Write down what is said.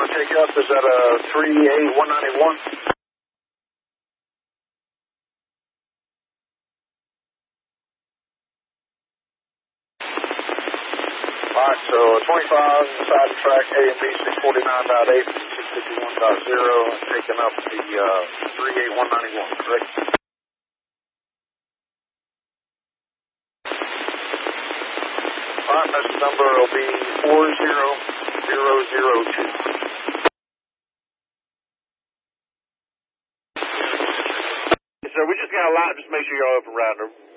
want to take up is at 38191. Alright, so 25 inside the track, A and B 649.8, 651.0, taking up the 38191, correct? Alright, message number will be 40002. Sir, we just got a lot, just make sure you're all up and around.